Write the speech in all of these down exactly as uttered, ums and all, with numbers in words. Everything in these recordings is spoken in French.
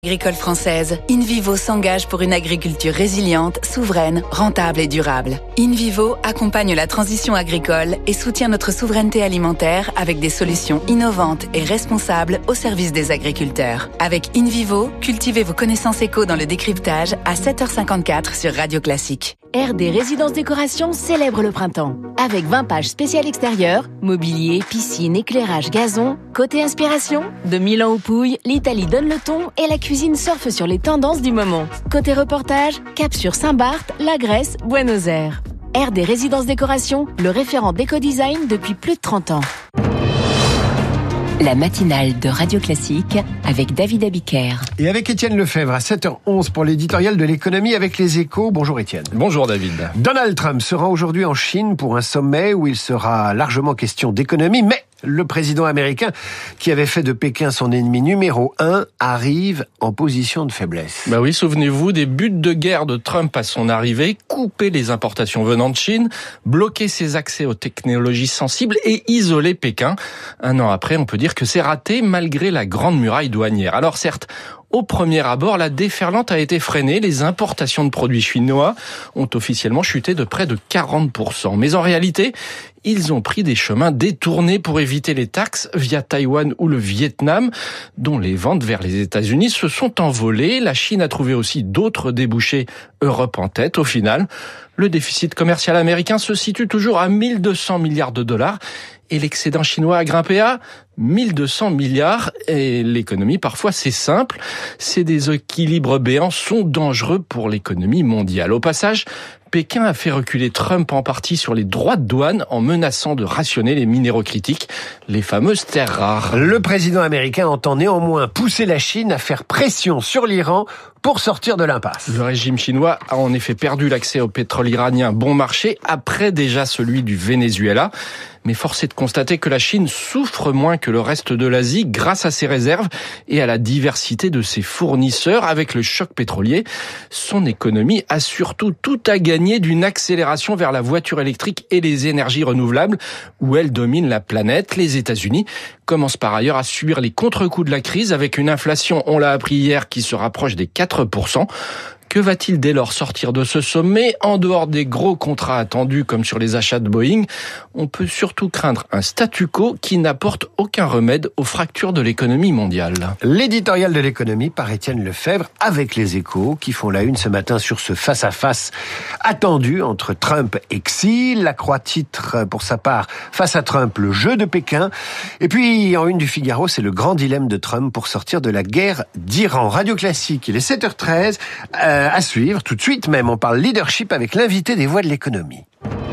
Agricole française, InVivo s'engage pour une agriculture résiliente, souveraine, rentable et durable. InVivo accompagne la transition agricole et soutient notre souveraineté alimentaire avec des solutions innovantes et responsables au service des agriculteurs. Avec InVivo, cultivez vos connaissances éco dans le décryptage à sept heures cinquante-quatre sur Radio Classique. R D Résidences Décoration célèbre le printemps. Avec vingt pages spéciales extérieures, mobilier, piscine, éclairage, gazon. Côté inspiration, de Milan aux Pouilles, l'Italie donne le ton et la cuisine surfe sur les tendances du moment. Côté reportage, cap sur Saint-Barth, la Grèce, Buenos Aires. R D Résidences Décoration, le référent d'éco-design depuis plus de trente ans. La matinale de Radio Classique avec David Abiker. Et avec Étienne Lefebvre à sept heures onze pour l'éditorial de l'économie avec les Échos. Bonjour Étienne. Bonjour David. Donald Trump sera aujourd'hui en Chine pour un sommet où il sera largement question d'économie, mais le président américain, qui avait fait de Pékin son ennemi numéro un, arrive en position de faiblesse. Bah oui, souvenez-vous des buts de guerre de Trump à son arrivée, couper les importations venant de Chine, bloquer ses accès aux technologies sensibles et isoler Pékin. Un an après, on peut dire que c'est raté malgré la grande muraille douanière. Alors certes, au premier abord, la déferlante a été freinée. Les importations de produits chinois ont officiellement chuté de près de quarante pour cent. Mais en réalité, ils ont pris des chemins détournés pour éviter les taxes via Taïwan ou le Vietnam, dont les ventes vers les États-Unis se sont envolées. La Chine a trouvé aussi d'autres débouchés, Europe en tête. Au final, le déficit commercial américain se situe toujours à mille deux cents milliards de dollars. Et l'excédent chinois a grimpé à mille deux cents milliards. Et l'économie, parfois, c'est simple. Ces déséquilibres béants sont dangereux pour l'économie mondiale. Au passage, Pékin a fait reculer Trump en partie sur les droits de douane en menaçant de rationner les minéraux critiques, les fameuses terres rares. Le président américain entend néanmoins pousser la Chine à faire pression sur l'Iran pour sortir de l'impasse. Le régime chinois a en effet perdu l'accès au pétrole iranien bon marché, après déjà celui du Venezuela. Mais force est de constater que la Chine souffre moins que le reste de l'Asie grâce à ses réserves et à la diversité de ses fournisseurs. Avec le choc pétrolier, son économie a surtout tout à gagner d'une accélération vers la voiture électrique et les énergies renouvelables, où elle domine la planète. Les États-Unis commencent par ailleurs à subir les contre-coups de la crise avec une inflation, on l'a appris hier, qui se rapproche des quatre pour cent. Que va-t-il dès lors sortir de ce sommet? En dehors des gros contrats attendus comme sur les achats de Boeing, on peut surtout craindre un statu quo qui n'apporte aucun remède aux fractures de l'économie mondiale. L'éditorial de l'économie par Étienne Lefebvre avec les Échos qui font la une ce matin sur ce face-à-face attendu entre Trump et Xi. La Croix titre pour sa part face à Trump le jeu de Pékin. Et puis en une du Figaro, c'est le grand dilemme de Trump pour sortir de la guerre d'Iran. Radio Classique, il est sept heures treize. Euh, À suivre, tout de suite même, on parle leadership avec l'invité des Voix de l'économie.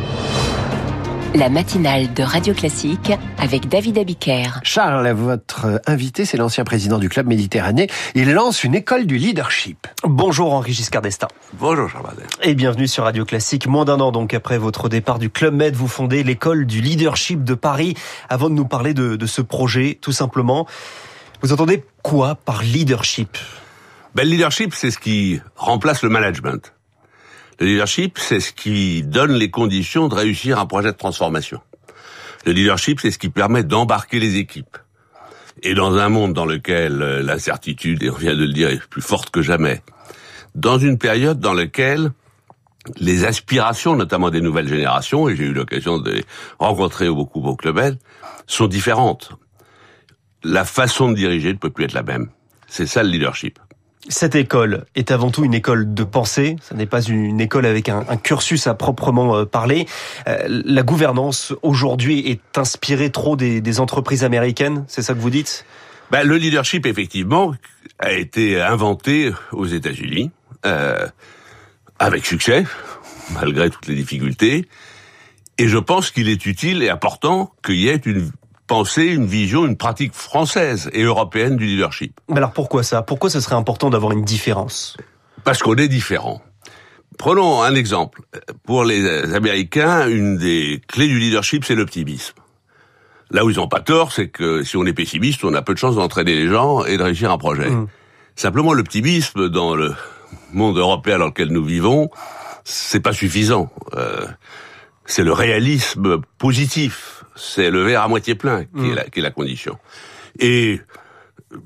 La matinale de Radio Classique avec David Abiker. Charles, votre invité, c'est l'ancien président du Club Méditerranée. Il lance une école du leadership. Bonjour Henri Giscard d'Estaing. Bonjour Charles Badet. Et bienvenue sur Radio Classique. Moins d'un an donc après votre départ du Club Med, vous fondez l'école du leadership de Paris. Avant de nous parler de, de ce projet, tout simplement, vous entendez quoi par leadership ? Ben, le leadership, c'est ce qui remplace le management. Le leadership, c'est ce qui donne les conditions de réussir un projet de transformation. Le leadership, c'est ce qui permet d'embarquer les équipes. Et dans un monde dans lequel l'incertitude, et on vient de le dire, est plus forte que jamais, dans une période dans laquelle les aspirations, notamment des nouvelles générations, et j'ai eu l'occasion de les rencontrer beaucoup au Club Med, sont différentes. La façon de diriger ne peut plus être la même. C'est ça le leadership. Cette école est avant tout une école de pensée, ce n'est pas une école avec un, un cursus à proprement parler. Euh, la gouvernance aujourd'hui est inspirée trop des, des entreprises américaines, c'est ça que vous dites ? Ben, le leadership, effectivement, a été inventé aux États-Unis, euh, avec succès, malgré toutes les difficultés. Et je pense qu'il est utile et important qu'il y ait une penser, une vision, une pratique française et européenne du leadership. Mais alors pourquoi ça ? Pourquoi ce serait important d'avoir une différence ? Parce qu'on est différent. Prenons un exemple. Pour les Américains, une des clés du leadership, c'est l'optimisme. Là où ils n'ont pas tort, c'est que si on est pessimiste, on a peu de chances d'entraîner les gens et de réussir un projet. Mmh. Simplement, l'optimisme dans le monde européen dans lequel nous vivons, c'est pas suffisant. Euh, c'est le réalisme positif. C'est le verre à moitié plein qui, mmh. est, la, qui est la condition. Et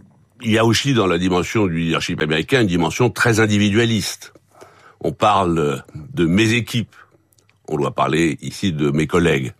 il y a aussi dans la dimension du leadership américain une dimension très individualiste. On parle de mes équipes. On doit parler ici de mes collègues.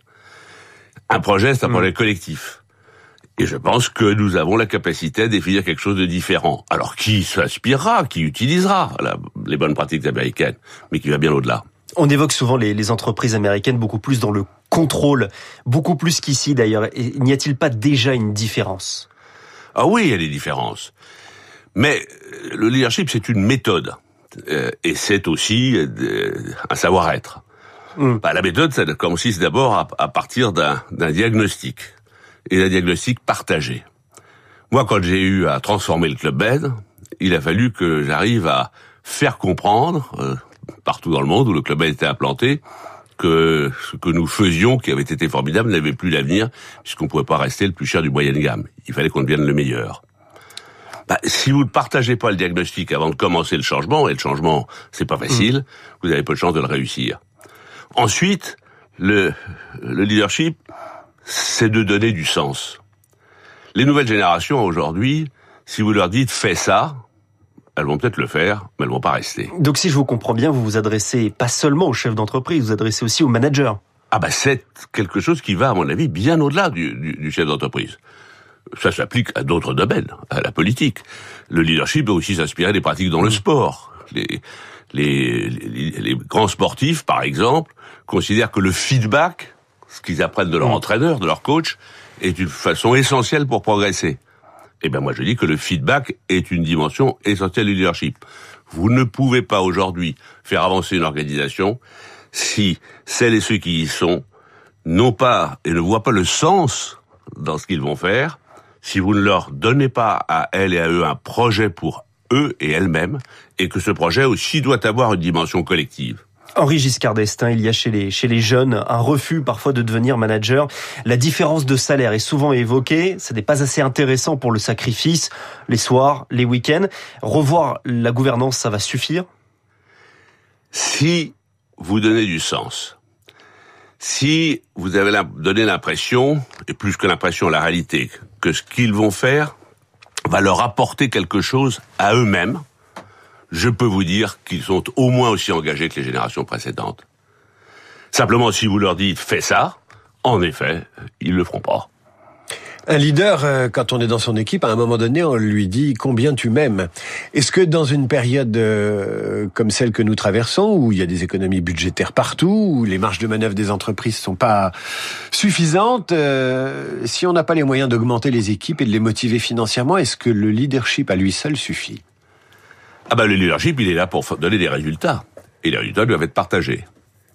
Un projet, c'est un projet collectif. Et je pense que nous avons la capacité à définir quelque chose de différent. Alors, qui s'inspirera, qui utilisera la, les bonnes pratiques américaines, mais qui va bien au-delà. On évoque souvent les, les entreprises américaines beaucoup plus dans le contrôle, beaucoup plus qu'ici d'ailleurs. Et n'y a-t-il pas déjà une différence ? Ah oui, il y a des différences. Mais le leadership, c'est une méthode. Euh, et c'est aussi euh, un savoir-être. Mmh. Bah, la méthode, ça consiste d'abord à, à partir d'un, d'un diagnostic. Et d'un diagnostic partagé. Moi, quand j'ai eu à transformer le Club Med, il a fallu que j'arrive à faire comprendre, euh, partout dans le monde où le Club Med était implanté, que ce que nous faisions, qui avait été formidable, n'avait plus d'avenir, puisqu'on ne pouvait pas rester le plus cher du moyenne gamme. Il fallait qu'on devienne le meilleur. Bah, si vous ne partagez pas le diagnostic avant de commencer le changement, et le changement, c'est pas facile, mmh. vous avez peu de chance de le réussir. Ensuite, le, le leadership, c'est de donner du sens. Les nouvelles générations aujourd'hui, si vous leur dites « fais ça », elles vont peut-être le faire, mais elles vont pas rester. Donc si je vous comprends bien, vous vous adressez pas seulement aux chefs d'entreprise, vous vous adressez aussi aux managers. Ah bah c'est quelque chose qui va, à mon avis, bien au-delà du, du, du chef d'entreprise. Ça s'applique à d'autres domaines, à la politique. Le leadership doit aussi s'inspirer des pratiques dans le sport. Les, les, les, les grands sportifs, par exemple, considèrent que le feedback, ce qu'ils apprennent de leur mmh. entraîneur, de leur coach, est une façon essentielle pour progresser. Eh bien, moi, je dis que le feedback est une dimension essentielle du leadership. Vous ne pouvez pas aujourd'hui faire avancer une organisation si celles et ceux qui y sont n'ont pas et ne voient pas le sens dans ce qu'ils vont faire, si vous ne leur donnez pas à elles et à eux un projet pour eux et elles-mêmes, et que ce projet aussi doit avoir une dimension collective. Henri Giscard d'Estaing, il y a chez les, chez les jeunes un refus parfois de devenir manager. La différence de salaire est souvent évoquée. Ce n'est pas assez intéressant pour le sacrifice, les soirs, les week-ends. Revoir la gouvernance, ça va suffire ? Si vous donnez du sens, si vous avez donné l'impression, et plus que l'impression, la réalité, que ce qu'ils vont faire va leur apporter quelque chose à eux-mêmes, je peux vous dire qu'ils sont au moins aussi engagés que les générations précédentes. Simplement, si vous leur dites « fais ça », en effet, ils le feront pas. Un leader, quand on est dans son équipe, à un moment donné, on lui dit combien tu m'aimes. Est-ce que dans une période comme celle que nous traversons, où il y a des économies budgétaires partout, où les marges de manœuvre des entreprises sont pas suffisantes, euh, si on n'a pas les moyens d'augmenter les équipes et de les motiver financièrement, est-ce que le leadership à lui seul suffit ? Ah ben le leadership, il est là pour donner des résultats. Et les résultats doivent être partagés.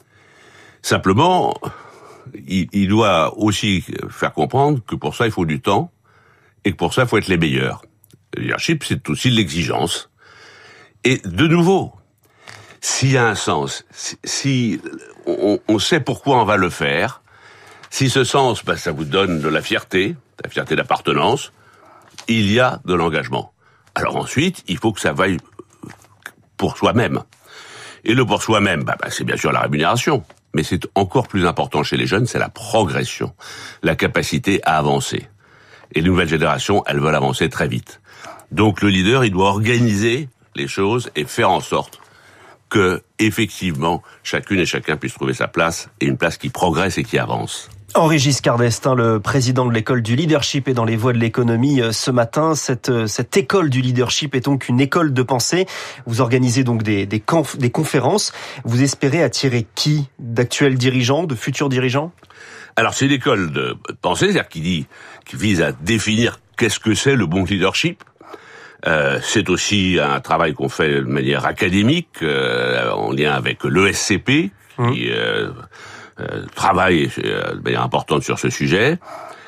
Simplement, il, il doit aussi faire comprendre que pour ça, il faut du temps, et que pour ça, il faut être les meilleurs. Le leadership, c'est aussi de l'exigence. Et de nouveau, s'il y a un sens, si, si on, on sait pourquoi on va le faire, si ce sens, ben, ça vous donne de la fierté, de la fierté d'appartenance, il y a de l'engagement. Alors ensuite, il faut que ça vaille pour soi-même. Et le pour soi-même, bah, bah, c'est bien sûr la rémunération. Mais c'est encore plus important chez les jeunes, c'est la progression, la capacité à avancer. Et les nouvelles générations, elles veulent avancer très vite. Donc le leader, il doit organiser les choses et faire en sorte que, effectivement, chacune et chacun puisse trouver sa place, et une place qui progresse et qui avance. Henri Giscard d'Estaing, le président de l'école du leadership, est dans les voies de l'économie ce matin. Cette, cette école du leadership est donc une école de pensée. Vous organisez donc des, des, conf, des conférences. Vous espérez attirer qui ? D'actuels dirigeants, de futurs dirigeants ? Alors c'est une école de pensée, c'est-à-dire qui dit, qui vise à définir qu'est-ce que c'est le bon leadership. Euh, c'est aussi un travail qu'on fait de manière académique, euh, en lien avec l'E S C P, qui euh, euh, travaille euh, de manière importante sur ce sujet.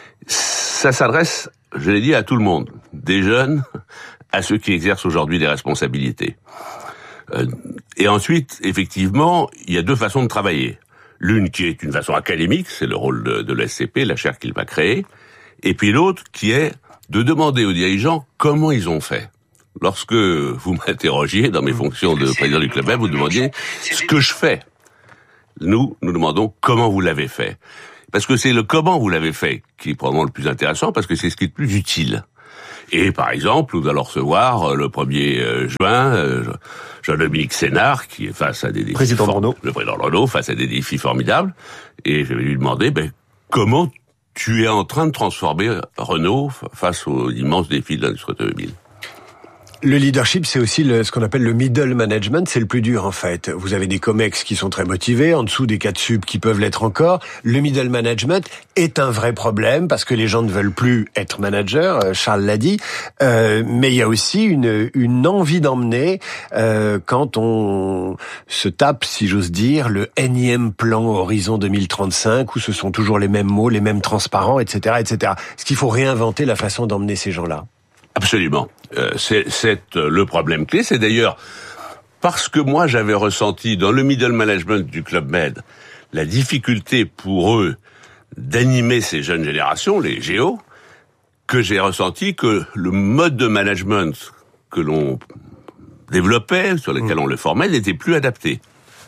Ça s'adresse, je l'ai dit, à tout le monde, des jeunes à ceux qui exercent aujourd'hui des responsabilités. Euh, et ensuite, effectivement, il y a deux façons de travailler. L'une qui est une façon académique, c'est le rôle de, de l'E S C P, la chaire qu'il va créer, et puis l'autre qui est de demander aux dirigeants comment ils ont fait. Lorsque vous m'interrogiez dans mes fonctions de président du Club Med, vous demandiez ce que je fais. Nous, nous demandons comment vous l'avez fait. Parce que c'est le comment vous l'avez fait qui est probablement le plus intéressant, parce que c'est ce qui est le plus utile. Et par exemple, nous allons recevoir le premier juin Jean-Dominique Sénard, qui est face à des défis président for- Renault. le président Renault, face à des défis formidables. Et je vais lui demander ben, comment tu es en train de transformer Renault face aux immenses défis de l'industrie automobile. Le leadership, c'est aussi le, ce qu'on appelle le middle management, c'est le plus dur en fait. Vous avez des comex qui sont très motivés, en dessous des cadres sub qui peuvent l'être encore. Le middle management est un vrai problème parce que les gens ne veulent plus être managers, Charles l'a dit, euh, mais il y a aussi une, une envie d'emmener euh, quand on se tape, si j'ose dire, le énième plan Horizon deux mille trente-cinq où ce sont toujours les mêmes mots, les mêmes transparents, et cetera, et cetera. Est-ce qu'il faut réinventer la façon d'emmener ces gens-là ? Absolument. Euh, c'est, c'est le problème clé. C'est d'ailleurs parce que moi j'avais ressenti dans le middle management du Club Med la difficulté pour eux d'animer ces jeunes générations, les géos, que j'ai ressenti que le mode de management que l'on développait, sur lequel on le formait, n'était plus adapté.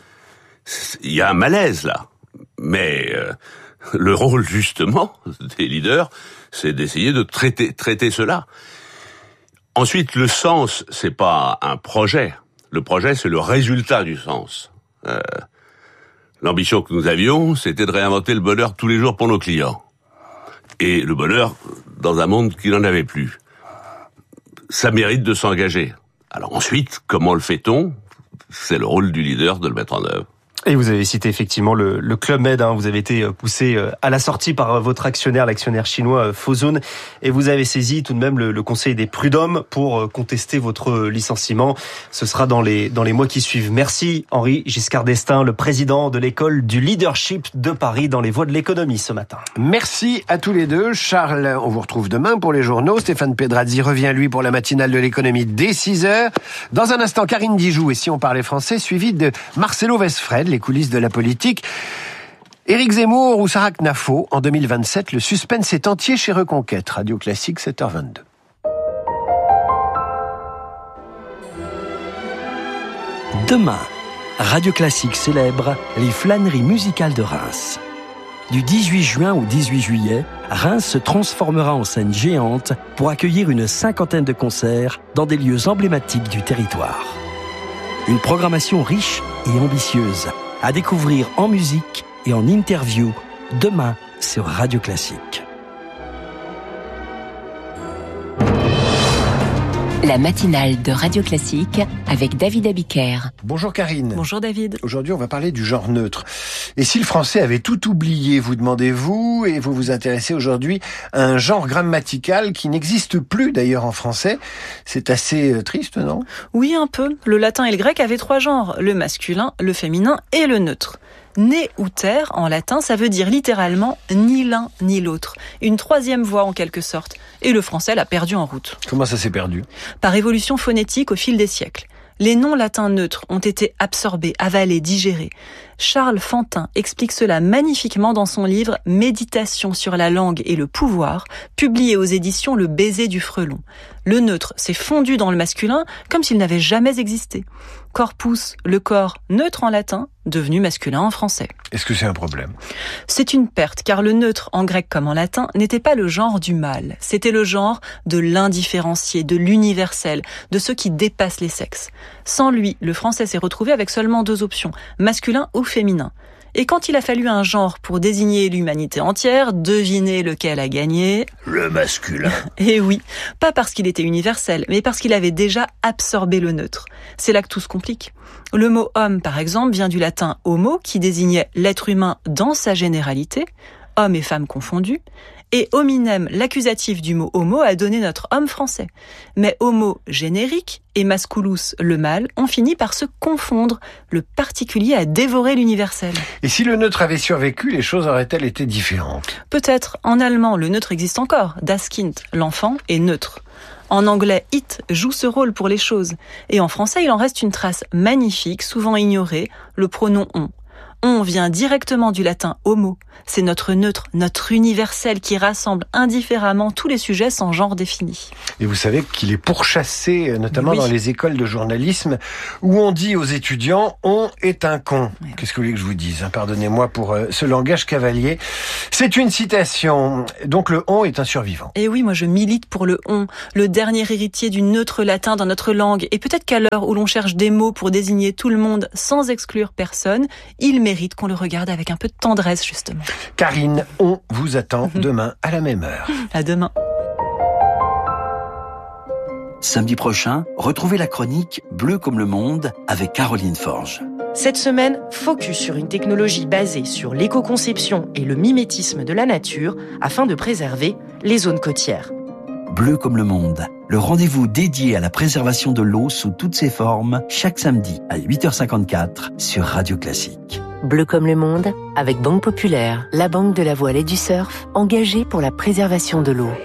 Il y a un malaise là. Mais euh, le rôle justement des leaders, c'est d'essayer de traiter, traiter cela. Ensuite, le sens, c'est pas un projet. Le projet, c'est le résultat du sens. Euh, l'ambition que nous avions, c'était de réinventer le bonheur tous les jours pour nos clients. Et le bonheur dans un monde qui n'en avait plus. Ça mérite de s'engager. Alors ensuite, comment le fait-on ? C'est le rôle du leader de le mettre en œuvre. Et vous avez cité effectivement le, le Club Med, hein, vous avez été poussé à la sortie par votre actionnaire, l'actionnaire chinois Fosun, et vous avez saisi tout de même le, le Conseil des prud'hommes pour contester votre licenciement. Ce sera dans les, dans les mois qui suivent. Merci Henri Giscard d'Estaing, le président de l'école du leadership de Paris dans les voies de l'économie ce matin. Merci à tous les deux. Charles, on vous retrouve demain pour les journaux. Stéphane Pedrazzi revient lui pour la matinale de l'économie dès six heures. Dans un instant, Karine Dijoux, et si on parlait français, suivi de Marcelo Westfred, les coulisses de la politique. Éric Zemmour ou Sarah Knafo, en deux mille vingt-sept, le suspense est entier chez Reconquête. Radio Classique, sept heures vingt-deux. Demain, Radio Classique célèbre les flâneries musicales de Reims. Du dix-huit juin au dix-huit juillet, Reims se transformera en scène géante pour accueillir une cinquantaine de concerts dans des lieux emblématiques du territoire. Une programmation riche et ambitieuse à découvrir en musique et en interview demain sur Radio Classique. La matinale de Radio Classique avec David Abiker. Bonjour Karine. Bonjour David. Aujourd'hui, on va parler du genre neutre. Et si le français avait tout oublié, vous demandez-vous, et vous vous intéressez aujourd'hui à un genre grammatical qui n'existe plus d'ailleurs en français. C'est assez triste, non ? Oui, un peu. Le latin et le grec avaient trois genres, le masculin, le féminin et le neutre. Né ou terre, en latin, ça veut dire littéralement ni l'un ni l'autre. Une troisième voix en quelque sorte. Et le français l'a perdu en route. Comment ça s'est perdu ? Par évolution phonétique au fil des siècles. Les noms latins neutres ont été absorbés, avalés, digérés. Charles Fantin explique cela magnifiquement dans son livre « Méditation sur la langue et le pouvoir », publié aux éditions Le Baiser du Frelon. Le neutre s'est fondu dans le masculin comme s'il n'avait jamais existé. Corpus, le corps, neutre en latin, devenu masculin en français. Est-ce que c'est un problème ? C'est une perte, car le neutre, en grec comme en latin, n'était pas le genre du mâle. C'était le genre de l'indifférencié, de l'universel, de ceux qui dépassent les sexes. Sans lui, le français s'est retrouvé avec seulement deux options, masculin ou féminin. Et quand il a fallu un genre pour désigner l'humanité entière, devinez lequel a gagné ? Le masculin. Et oui, pas parce qu'il était universel, mais parce qu'il avait déjà absorbé le neutre. C'est là que tout se complique. Le mot homme, par exemple, vient du latin homo, qui désignait l'être humain dans sa généralité, hommes et femmes confondus, et hominem, l'accusatif du mot homo, a donné notre homme français. Mais homo générique et masculus, le mâle, ont fini par se confondre. Le particulier a dévoré l'universel. Et si le neutre avait survécu, les choses auraient-elles été différentes ? Peut-être. En allemand, le neutre existe encore. Das Kind, l'enfant, est neutre. En anglais, it joue ce rôle pour les choses. Et en français, il en reste une trace magnifique, souvent ignorée, le pronom on. On vient directement du latin homo. C'est notre neutre, notre universel qui rassemble indifféremment tous les sujets sans genre défini. Et vous savez qu'il est pourchassé, notamment oui. dans les écoles de journalisme, où on dit aux étudiants « on est un con oui. ». Qu'est-ce que vous voulez que je vous dise ? Pardonnez-moi pour ce langage cavalier. C'est une citation. Donc le « on » est un survivant. Et oui, moi je milite pour le « on », le dernier héritier du neutre latin dans notre langue. Et peut-être qu'à l'heure où l'on cherche des mots pour désigner tout le monde sans exclure personne, il mérite qu'on le regarde avec un peu de tendresse, justement. Karine, on vous attend demain à la même heure. À demain. Samedi prochain, retrouvez la chronique Bleu comme le monde avec Caroline Forge. Cette semaine, focus sur une technologie basée sur l'éco-conception et le mimétisme de la nature afin de préserver les zones côtières. Bleu comme le monde, le rendez-vous dédié à la préservation de l'eau sous toutes ses formes, chaque samedi à huit heures cinquante-quatre sur Radio Classique. Bleu comme le monde, avec Banque Populaire, la banque de la voile et du surf, engagée pour la préservation de l'eau.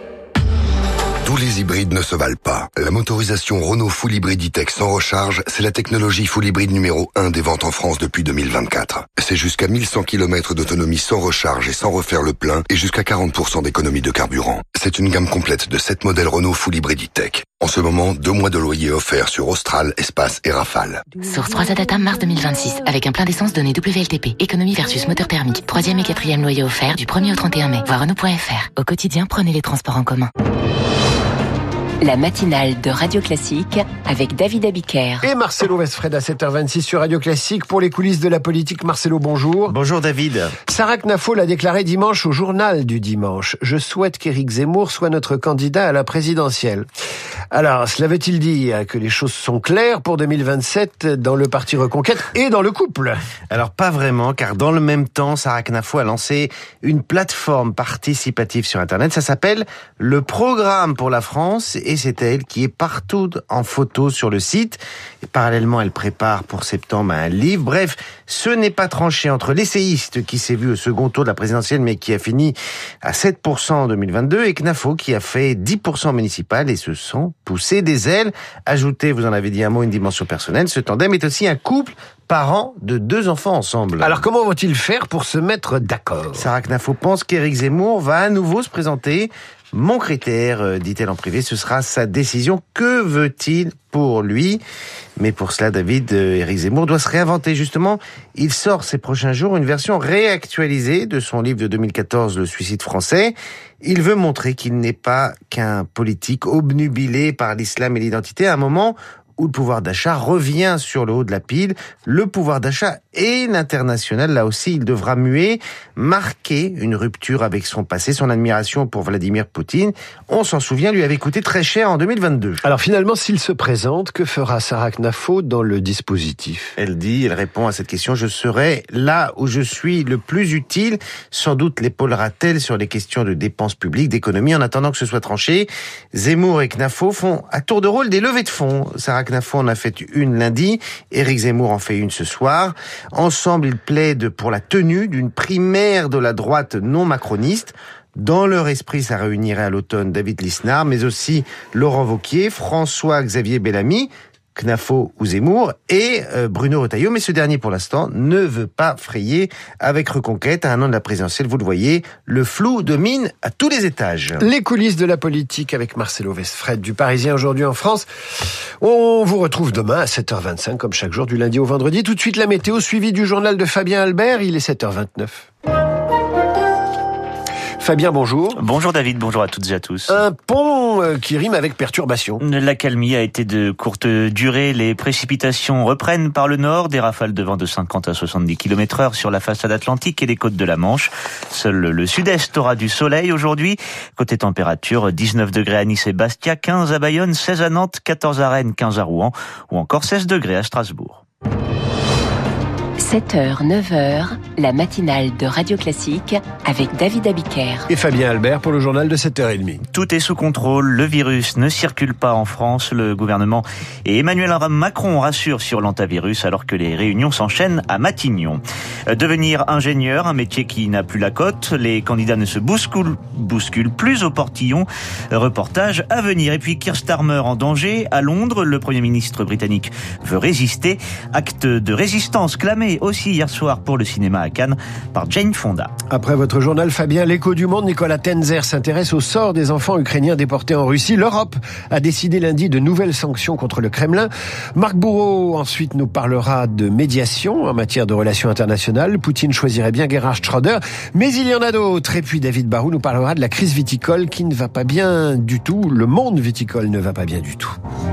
Tous les hybrides ne se valent pas. La motorisation Renault Full Hybrid E-Tech sans recharge, c'est la technologie Full Hybrid numéro un des ventes en France depuis deux mille vingt-quatre. C'est jusqu'à mille cent kilomètres d'autonomie sans recharge et sans refaire le plein et jusqu'à quarante pour cent d'économie de carburant. C'est une gamme complète de sept modèles Renault Full Hybrid E-Tech. En ce moment, deux mois de loyer offerts sur Austral, Espace et Rafale. Source trois A Data, mars deux mille vingt-six. Avec un plein d'essence donné W L T P. Économie versus moteur thermique. Troisième et quatrième loyer offert du premier au trente et un mai. Voir Renault point F R. Au quotidien, prenez les transports en commun. La matinale de Radio Classique avec David Abiker. Et Marcelo Westfred à sept heures vingt-six sur Radio Classique pour les coulisses de la politique. Marcelo, bonjour. Bonjour David. Sarah Knafo l'a déclaré dimanche au journal du dimanche. Je souhaite qu'Éric Zemmour soit notre candidat à la présidentielle. Alors, cela veut-il dire que les choses sont claires pour deux mille vingt-sept dans le parti Reconquête et dans le couple? Alors pas vraiment, car dans le même temps, Sarah Knafo a lancé une plateforme participative sur Internet. Ça s'appelle le Programme pour la France et c'est elle qui est partout en photo sur le site. Et parallèlement, elle prépare pour septembre un livre. Bref, ce n'est pas tranché entre l'essayiste qui s'est vu au second tour de la présidentielle mais qui a fini à sept pour cent en deux mille vingt-deux et Knafo qui a fait dix pour cent municipal et se sont poussés des ailes. Ajoutez, vous en avez dit un mot, une dimension personnelle. Ce tandem est aussi un couple parents de deux enfants ensemble. Alors comment vont-ils faire pour se mettre d'accord? Sarah Knafo pense qu'Éric Zemmour va à nouveau se présenter. Mon critère, dit-elle en privé, ce sera sa décision. Que veut-il pour lui? Mais pour cela, David, Éric Zemmour doit se réinventer. Justement, il sort ces prochains jours une version réactualisée de son livre de deux mille quatorze, Le suicide français. Il veut montrer qu'il n'est pas qu'un politique obnubilé par l'islam et l'identité à un moment où le pouvoir d'achat revient sur le haut de la pile. Le pouvoir d'achat et l'international, là aussi, il devra muer, marquer une rupture avec son passé, son admiration pour Vladimir Poutine. On s'en souvient, lui avait coûté très cher en deux mille vingt-deux. Alors finalement, s'il se présente, que fera Sarah Knafo dans le dispositif? Elle dit, elle répond à cette question, je serai là où je suis le plus utile. Sans doute l'épaulera-t-elle sur les questions de dépenses publiques, d'économie. En attendant que ce soit tranché, Zemmour et Knafo font à tour de rôle des levées de fonds. Sarah Knafo en a fait une lundi, Éric Zemmour en fait une ce soir. Ensemble, ils plaident pour la tenue d'une primaire de la droite non macroniste. Dans leur esprit, ça réunirait à l'automne David Lisnard, mais aussi Laurent Wauquiez, François-Xavier Bellamy, Knafo ou Zemmour et euh, Bruno Retailleau, mais ce dernier pour l'instant ne veut pas frayer avec Reconquête. À un an de la présidentielle, vous le voyez, le flou domine à tous les étages. Les coulisses de la politique avec Marcelo Westfred du Parisien aujourd'hui en France. On vous retrouve demain à sept heures vingt-cinq comme chaque jour du lundi au vendredi. Tout de suite la météo suivie du journal de Fabien Albert, il est sept heures vingt-neuf. Fabien, bonjour. Bonjour David, bonjour à toutes et à tous. Un pont qui rime avec perturbation. L'accalmie a été de courte durée. Les précipitations reprennent par le nord. Des rafales de vent de cinquante à soixante-dix kilomètres heure sur la façade atlantique et les côtes de la Manche. Seul le sud-est aura du soleil aujourd'hui. Côté température, dix-neuf degrés à Nice et Bastia, quinze à Bayonne, seize à Nantes, quatorze à Rennes, quinze à Rouen ou encore seize degrés à Strasbourg. sept heures, neuf heures, la matinale de Radio Classique avec David Abiker. Et Fabien Albert pour le journal de sept heures trente. Tout est sous contrôle, le virus ne circule pas en France. Le gouvernement et Emmanuel Macron rassurent sur l'antavirus alors que les réunions s'enchaînent à Matignon. Devenir ingénieur, un métier qui n'a plus la cote. Les candidats ne se bousculent, bousculent plus au portillon. Reportage à venir. Et puis Keir Starmer en danger. À Londres, le Premier ministre britannique veut résister. Acte de résistance clamé aussi hier soir pour le cinéma à Cannes par Jane Fonda. Après votre journal, Fabien, l'écho du monde, Nicolas Tenzer s'intéresse au sort des enfants ukrainiens déportés en Russie. L'Europe a décidé lundi de nouvelles sanctions contre le Kremlin. Marc Bourreau, ensuite, nous parlera de médiation en matière de relations internationales. Poutine choisirait bien Gerhard Schröder, mais il y en a d'autres. Et puis David Barou nous parlera de la crise viticole qui ne va pas bien du tout. Le monde viticole ne va pas bien du tout.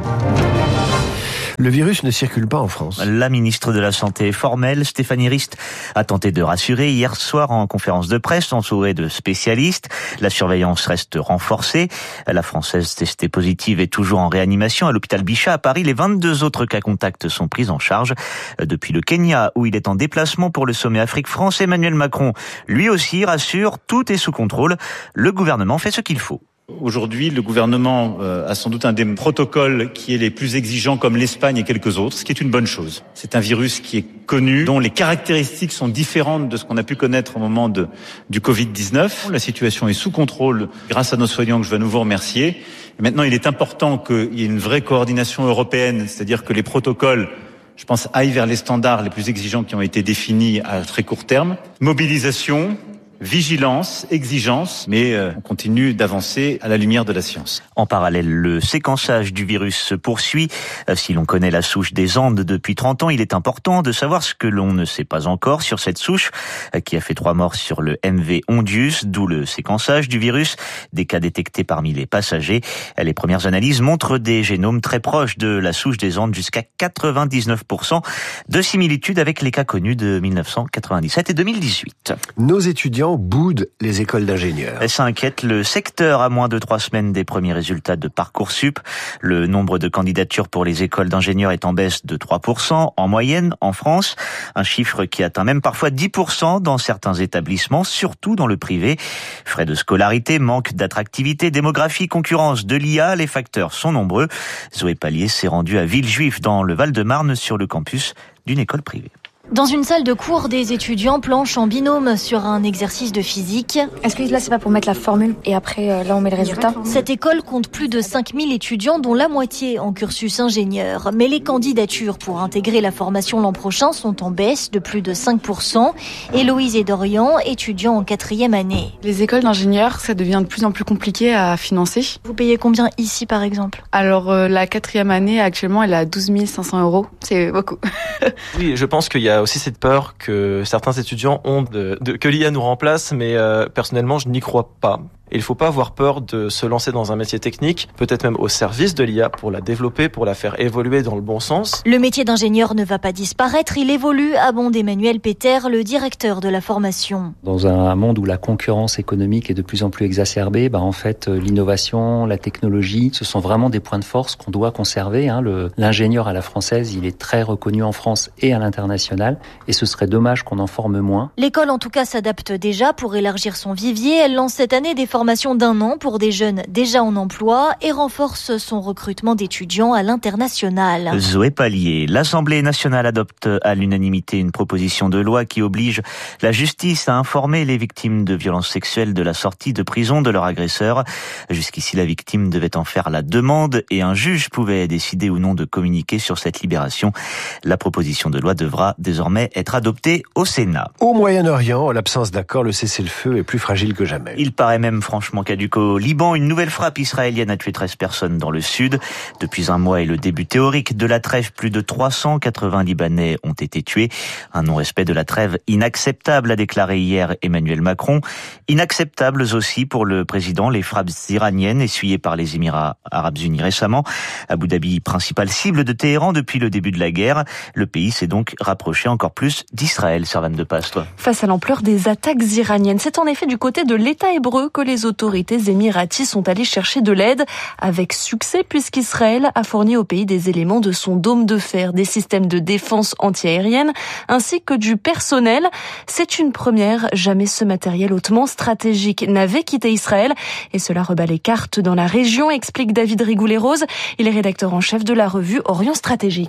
Le virus ne circule pas en France. La ministre de la Santé formelle, Stéphanie Rist, a tenté de rassurer hier soir en conférence de presse, entourée de spécialistes. La surveillance reste renforcée. La Française testée positive est toujours en réanimation à l'hôpital Bichat à Paris. Les vingt-deux autres cas contacts sont pris en charge. Depuis le Kenya, où il est en déplacement pour le sommet Afrique-France, Emmanuel Macron, lui aussi, rassure, tout est sous contrôle. Le gouvernement fait ce qu'il faut. Aujourd'hui, le gouvernement a sans doute un des protocoles qui est les plus exigeants, comme l'Espagne et quelques autres, ce qui est une bonne chose. C'est un virus qui est connu, dont les caractéristiques sont différentes de ce qu'on a pu connaître au moment de, du covid dix-neuf. La situation est sous contrôle grâce à nos soignants que je vais à nouveau remercier. Et maintenant, il est important qu'il y ait une vraie coordination européenne, c'est-à-dire que les protocoles, je pense, aillent vers les standards les plus exigeants qui ont été définis à très court terme. Mobilisation, vigilance, exigence, mais euh, on continue d'avancer à la lumière de la science. En parallèle, le séquençage du virus se poursuit. Euh, si l'on connaît la souche des Andes depuis trente ans, il est important de savoir ce que l'on ne sait pas encore sur cette souche, euh, qui a fait trois morts sur le M V Ondius, d'où le séquençage du virus, des cas détectés parmi les passagers. Les premières analyses montrent des génomes très proches de la souche des Andes, jusqu'à quatre-vingt-dix-neuf pour cent de similitude avec les cas connus de mille neuf cent quatre-vingt-dix-sept et deux mille dix-huit. Nos étudiants boudent les écoles d'ingénieurs. Ça inquiète le secteur à moins de trois semaines des premiers résultats de Parcoursup. Le nombre de candidatures pour les écoles d'ingénieurs est en baisse de trois pour cent en moyenne en France. Un chiffre qui atteint même parfois dix pour cent dans certains établissements, surtout dans le privé. Frais de scolarité, manque d'attractivité, démographie, concurrence de l'I A, les facteurs sont nombreux. Zoé Pallier s'est rendue à Villejuif dans le Val-de-Marne sur le campus d'une école privée. Dans une salle de cours, des étudiants planchent en binôme sur un exercice de physique. Est-ce que là, c'est pas pour mettre la formule et après, euh, là, on met le résultat? Cette école compte plus de cinq mille étudiants, dont la moitié en cursus ingénieur. Mais les candidatures pour intégrer la formation l'an prochain sont en baisse de plus de cinq pour cent. Héloïse et Dorian, étudiants en quatrième année. Les écoles d'ingénieurs, ça devient de plus en plus compliqué à financer. Vous payez combien ici, par exemple? Alors, euh, la quatrième année, actuellement, elle est à douze mille cinq cents euros. C'est beaucoup. Oui, je pense qu'il y a aussi cette peur que certains étudiants ont de, de que l'I A nous remplace, mais euh, personnellement, je n'y crois pas. Et il ne faut pas avoir peur de se lancer dans un métier technique, peut-être même au service de l'I A pour la développer, pour la faire évoluer dans le bon sens. Le métier d'ingénieur ne va pas disparaître, il évolue, abonde Emmanuel Peter, le directeur de la formation. Dans un monde où la concurrence économique est de plus en plus exacerbée, bah en fait l'innovation, la technologie, ce sont vraiment des points de force qu'on doit conserver. Hein. Le, l'ingénieur à la française, il est très reconnu en France et à l'international, et ce serait dommage qu'on en forme moins. L'école en tout cas s'adapte déjà pour élargir son vivier. Elle lance cette année des formations formation d'un an pour des jeunes déjà en emploi et renforce son recrutement d'étudiants à l'international. Zoé Pallier, l'Assemblée nationale adopte à l'unanimité une proposition de loi qui oblige la justice à informer les victimes de violences sexuelles de la sortie de prison de leur agresseur. Jusqu'ici, la victime devait en faire la demande et un juge pouvait décider ou non de communiquer sur cette libération. La proposition de loi devra désormais être adoptée au Sénat. Au Moyen-Orient, en l'absence d'accord, le cessez-le-feu est plus fragile que jamais. Il paraît même franchement caduc au Liban. Une nouvelle frappe israélienne a tué treize personnes dans le sud. Depuis un mois et le début théorique de la trêve, plus de trois cent quatre-vingts Libanais ont été tués. Un non-respect de la trêve inacceptable, a déclaré hier Emmanuel Macron. Inacceptables aussi pour le président les frappes iraniennes essuyées par les Émirats arabes unis récemment. Abu Dhabi, principale cible de Téhéran depuis le début de la guerre. Le pays s'est donc rapproché encore plus d'Israël. Servane de Pastre. Face à l'ampleur des attaques iraniennes, c'est en effet du côté de l'État hébreu que les autorités émiraties sont allées chercher de l'aide, avec succès puisqu'Israël a fourni au pays des éléments de son dôme de fer, des systèmes de défense antiaérienne ainsi que du personnel. C'est une première, jamais ce matériel hautement stratégique n'avait quitté Israël et cela rebat les cartes dans la région, explique David Rigoulet-Rose. Il est rédacteur en chef de la revue Orient Stratégique.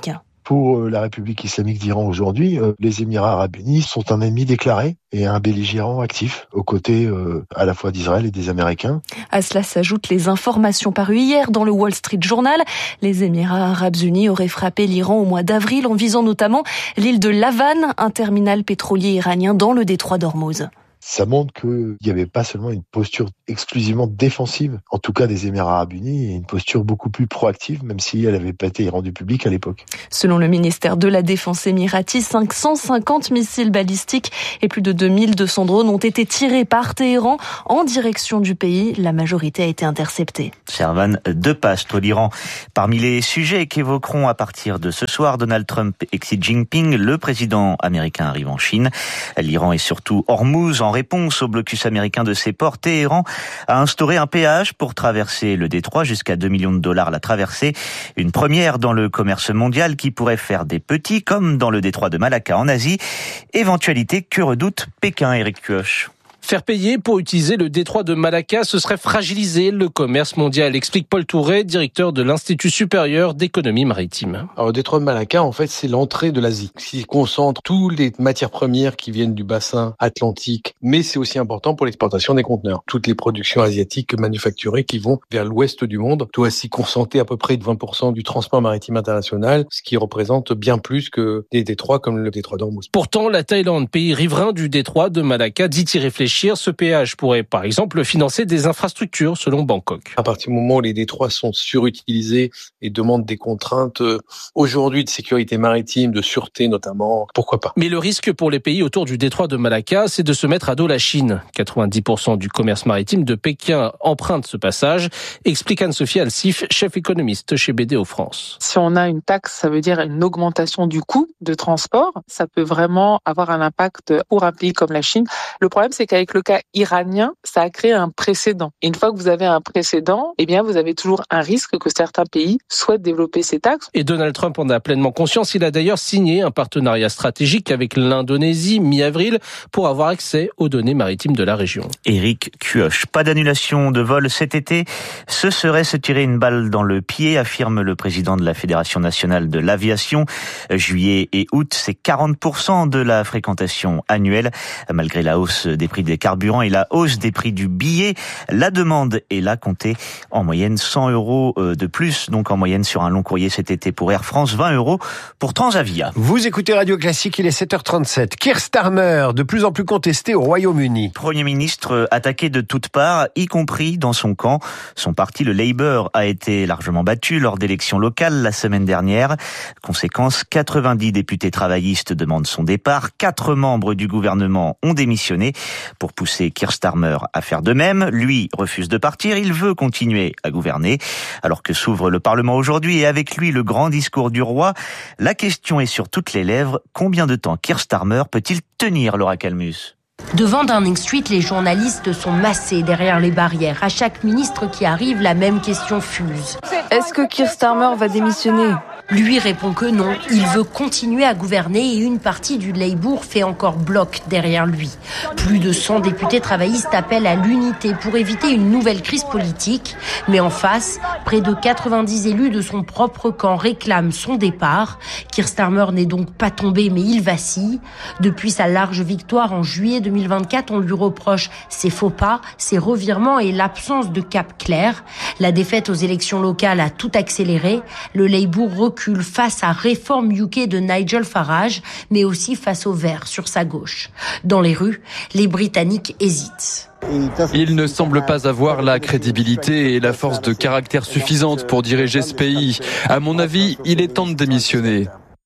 Pour la République islamique d'Iran aujourd'hui, les Émirats arabes unis sont un ennemi déclaré et un belligérant actif aux côtés euh, à la fois d'Israël et des Américains. À cela s'ajoutent les informations parues hier dans le Wall Street Journal. Les Émirats arabes unis auraient frappé l'Iran au mois d'avril en visant notamment l'île de Lavan, un terminal pétrolier iranien dans le détroit d'Ormuz. Ça montre qu'il n'y avait pas seulement une posture exclusivement défensive, en tout cas des Émirats arabes unis, et une posture beaucoup plus proactive, même si elle n'avait pas été rendue publique à l'époque. Selon le ministère de la Défense émirati, cinq cent cinquante missiles balistiques et plus de deux mille deux cents drones ont été tirés par Téhéran en direction du pays. La majorité a été interceptée. Servan de Past, l'Iran. Parmi les sujets qu'évoqueront à partir de ce soir Donald Trump et Xi Jinping, le président américain arrive en Chine. L'Iran est surtout Hormuz. En réponse au blocus américain de ses ports, Téhéran a instauré un péage pour traverser le détroit, jusqu'à deux millions de dollars la traversée. Une première dans le commerce mondial qui pourrait faire des petits, comme dans le détroit de Malacca en Asie. Éventualité que redoute Pékin, Éric Kioch. Faire payer pour utiliser le détroit de Malacca, ce serait fragiliser le commerce mondial, explique Paul Touré, directeur de l'Institut supérieur d'économie maritime. Alors, le détroit de Malacca, en fait, c'est l'entrée de l'Asie, qui concentre toutes les matières premières qui viennent du bassin atlantique, mais c'est aussi important pour l'exportation des conteneurs. Toutes les productions asiatiques manufacturées qui vont vers l'ouest du monde doivent s'y concentrer à peu près de vingt pour cent du transport maritime international, ce qui représente bien plus que des détroits comme le détroit d'Ormuz. Pourtant, la Thaïlande, pays riverain du détroit de Malacca, dit y réfléchir. Ce péage pourrait, par exemple, financer des infrastructures, selon Bangkok. À partir du moment où les détroits sont surutilisés et demandent des contraintes euh, aujourd'hui de sécurité maritime, de sûreté notamment, pourquoi pas. Mais le risque pour les pays autour du détroit de Malacca, c'est de se mettre à dos la Chine. quatre-vingt-dix pour cent du commerce maritime de Pékin emprunte ce passage, explique Anne-Sophie Alsif, chef économiste chez B D O France. Si on a une taxe, ça veut dire une augmentation du coût de transport. Ça peut vraiment avoir un impact pour un pays comme la Chine. Le problème, c'est qu'avec Avec le cas iranien, ça a créé un précédent. Et une fois que vous avez un précédent, eh bien, vous avez toujours un risque que certains pays souhaitent développer ces taxes. Et Donald Trump en a pleinement conscience. Il a d'ailleurs signé un partenariat stratégique avec l'Indonésie mi-avril pour avoir accès aux données maritimes de la région. Éric Kioch. Pas d'annulation de vol cet été. Ce serait se tirer une balle dans le pied, affirme le président de la Fédération nationale de l'aviation. Juillet et août, c'est quarante pour cent de la fréquentation annuelle. Malgré la hausse des prix des carburants et la hausse des prix du billet, la demande est là, comptée en moyenne cent euros de plus, donc en moyenne sur un long courrier cet été pour Air France, vingt euros pour Transavia. Vous écoutez Radio Classique, il est sept heures trente-sept. Keir Starmer, de plus en plus contesté au Royaume-Uni. Premier ministre attaqué de toutes parts, y compris dans son camp. Son parti, le Labour, a été largement battu lors d'élections locales la semaine dernière. Conséquence, quatre-vingt-dix députés travaillistes demandent son départ. Quatre membres du gouvernement ont démissionné pour pousser Keir Starmer à faire de même. Lui refuse de partir, il veut continuer à gouverner. Alors que s'ouvre le Parlement aujourd'hui et avec lui le grand discours du roi, la question est sur toutes les lèvres. Combien de temps Keir Starmer peut-il tenir, Laura Calmus ? Devant Downing Street, les journalistes sont massés derrière les barrières. À chaque ministre qui arrive, la même question fuse. Est-ce que Keir Starmer va démissionner ? Lui répond que non, il veut continuer à gouverner et une partie du Labour fait encore bloc derrière lui. Plus de cent députés travaillistes appellent à l'unité pour éviter une nouvelle crise politique. Mais en face, près de quatre-vingt-dix élus de son propre camp réclament son départ. Keir Starmer n'est donc pas tombé, mais il vacille. Depuis sa large victoire en juillet deux mille vingt-quatre, on lui reproche ses faux pas, ses revirements et l'absence de cap clair. La défaite aux élections locales a tout accéléré. Le Labour recule face à Réforme U K de Nigel Farage, mais aussi face aux Verts sur sa gauche. Dans les rues, les Britanniques hésitent. Il ne semble pas avoir la crédibilité et la force de caractère suffisante pour diriger ce pays. À mon avis, il est temps de démissionner.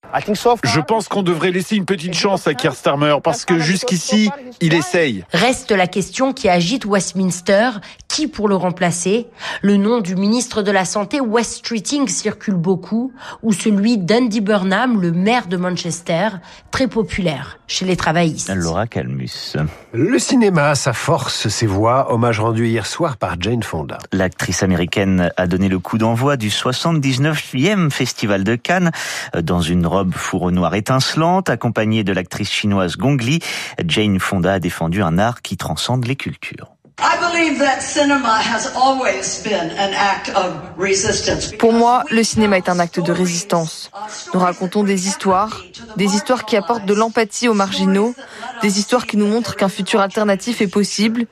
Je pense qu'on devrait laisser une petite chance à Keir Starmer parce que jusqu'ici, il essaye. Reste la question qui agite Westminster. Qui pour le remplacer ? Le nom du ministre de la Santé, Wes Streeting, circule beaucoup, ou celui d'Andy Burnham, le maire de Manchester, très populaire chez les travaillistes. Laura Calmus. Le cinéma, sa force, ses voix, hommage rendu hier soir par Jane Fonda. L'actrice américaine a donné le coup d'envoi du soixante-dix-neuvième Festival de Cannes dans une robe fourreau noir étincelante, accompagnée de l'actrice chinoise Gong Li. Jane Fonda a défendu un art qui transcende les cultures. Pour moi, le cinéma est un acte de résistance. Nous racontons des histoires, des histoires qui apportent de l'empathie aux marginaux, des histoires qui nous montrent qu'un futur alternatif est possible.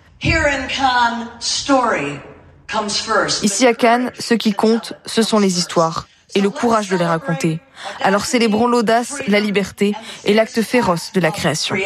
Ici à Cannes, ce qui compte, ce sont les histoires et le courage de les raconter. Alors célébrons l'audace, la liberté et l'acte féroce de la création.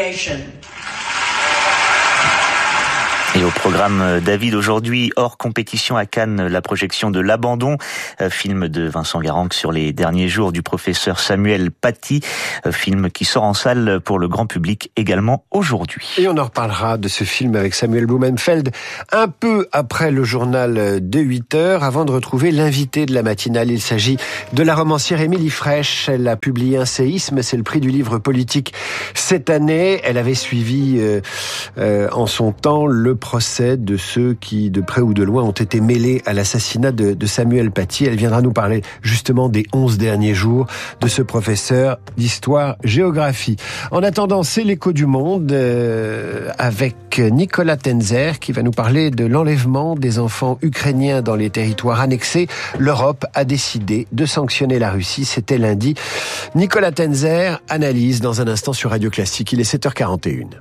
Et au programme David aujourd'hui, hors compétition à Cannes, la projection de L'Abandon, film de Vincent Garanque sur les derniers jours du professeur Samuel Paty, film qui sort en salle pour le grand public également aujourd'hui. Et on en reparlera de ce film avec Samuel Blumenfeld un peu après le journal de huit heures, avant de retrouver l'invité de la matinale. Il s'agit de la romancière Émilie Frêche. Elle a publié Un séisme, c'est le prix du livre politique cette année. Elle avait suivi euh, euh, en son temps le procès de ceux qui, de près ou de loin, ont été mêlés à l'assassinat de, de Samuel Paty. Elle viendra nous parler justement des onze derniers jours de ce professeur d'histoire-géographie. En attendant, c'est l'écho du monde euh, avec Nicolas Tenzer qui va nous parler de l'enlèvement des enfants ukrainiens dans les territoires annexés. L'Europe a décidé de sanctionner la Russie. C'était lundi. Nicolas Tenzer analyse dans un instant sur Radio Classique. Il est sept heures quarante et une.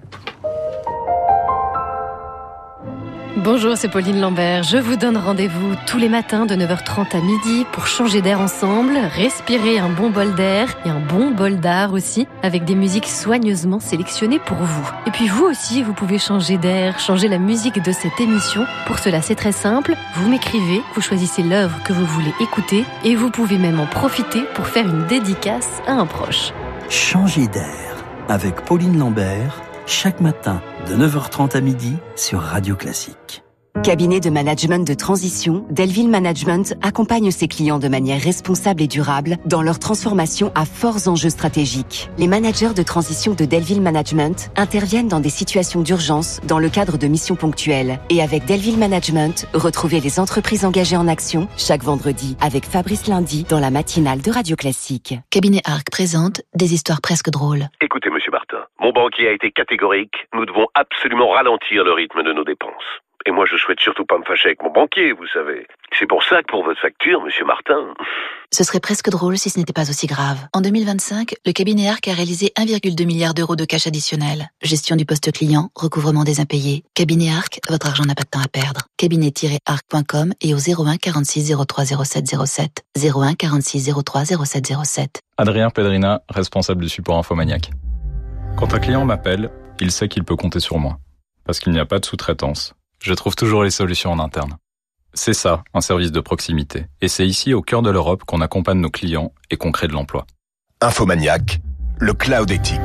Bonjour, c'est Pauline Lambert. Je vous donne rendez-vous tous les matins de neuf heures trente à midi pour changer d'air ensemble, respirer un bon bol d'air et un bon bol d'art aussi, avec des musiques soigneusement sélectionnées pour vous. Et puis vous aussi, vous pouvez changer d'air, changer la musique de cette émission. Pour cela, c'est très simple. Vous m'écrivez, vous choisissez l'œuvre que vous voulez écouter et vous pouvez même en profiter pour faire une dédicace à un proche. Changer d'air avec Pauline Lambert, chaque matin de neuf heures trente à midi sur Radio Classique. Cabinet de management de transition, Delville Management accompagne ses clients de manière responsable et durable dans leur transformation à forts enjeux stratégiques. Les managers de transition de Delville Management interviennent dans des situations d'urgence dans le cadre de missions ponctuelles. Et avec Delville Management, retrouvez les entreprises engagées en action chaque vendredi avec Fabrice Lundi dans la matinale de Radio Classique. Cabinet Arc présente des histoires presque drôles. Écoutez, monsieur Martin, mon banquier a été catégorique. Nous devons absolument ralentir le rythme de nos dépenses. Et moi, je souhaite surtout pas me fâcher avec mon banquier, vous savez. C'est pour ça que pour votre facture, monsieur Martin... Ce serait presque drôle si ce n'était pas aussi grave. En deux mille vingt-cinq, le cabinet Arc a réalisé un virgule deux milliard d'euros de cash additionnel. Gestion du poste client, recouvrement des impayés. Cabinet Arc, votre argent n'a pas de temps à perdre. cabinet tiret arc point com et au zéro un quarante-six zéro trois zéro sept zéro sept. zéro un quarante-six zéro trois zéro sept zéro sept. Adrien Pedrina, responsable du support Infomaniac. Quand un client m'appelle, il sait qu'il peut compter sur moi. Parce qu'il n'y a pas de sous-traitance. Je trouve toujours les solutions en interne. C'est ça, un service de proximité. Et c'est ici, au cœur de l'Europe, qu'on accompagne nos clients et qu'on crée de l'emploi. Infomaniac, le cloud éthique.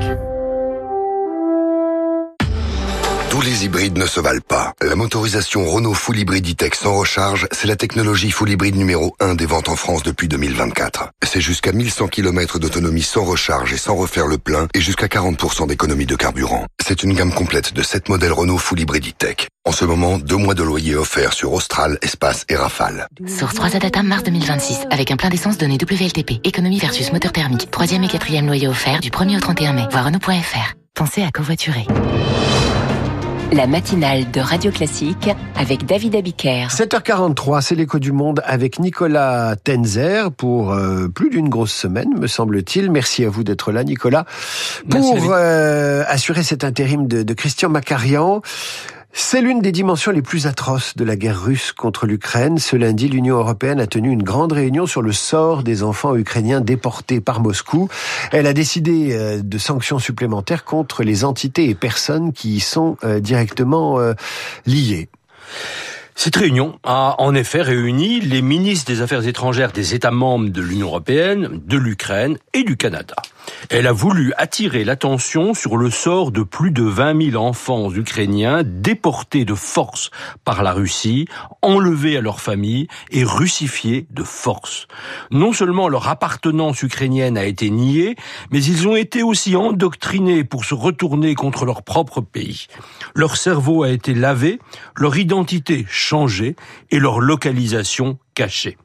Tous les hybrides ne se valent pas. La motorisation Renault Full Hybrid E-Tech sans recharge, c'est la technologie Full Hybrid numéro un des ventes en France depuis deux mille vingt-quatre. C'est jusqu'à mille cent kilomètres d'autonomie sans recharge et sans refaire le plein et jusqu'à quarante pour cent d'économie de carburant. C'est une gamme complète de sept modèles Renault Full Hybrid E-Tech. En ce moment, deux mois de loyer offerts sur Austral, Espace et Rafale. Source trois Adata mars deux mille vingt-six, avec un plein d'essence donné W L T P. Économie versus moteur thermique. Troisième et quatrième loyer offert du premier au trente et un mai. Voir Renault point F R. Pensez à covoiturer. La matinale de Radio Classique avec David Abiker. sept heures quarante-trois, c'est l'écho du monde avec Nicolas Tenzer pour euh, plus d'une grosse semaine, me semble-t-il. Merci à vous d'être là, Nicolas, pour euh, assurer cet intérim de, de Christian Macarian. C'est l'une des dimensions les plus atroces de la guerre russe contre l'Ukraine. Ce lundi, l'Union européenne a tenu une grande réunion sur le sort des enfants ukrainiens déportés par Moscou. Elle a décidé de sanctions supplémentaires contre les entités et personnes qui y sont directement liées. Cette réunion a en effet réuni les ministres des Affaires étrangères des États membres de l'Union européenne, de l'Ukraine et du Canada. Elle a voulu attirer l'attention sur le sort de plus de vingt mille enfants ukrainiens déportés de force par la Russie, enlevés à leur famille et russifiés de force. Non seulement leur appartenance ukrainienne a été niée, mais ils ont été aussi endoctrinés pour se retourner contre leur propre pays. Leur cerveau a été lavé, leur identité changée et leur localisation cachée.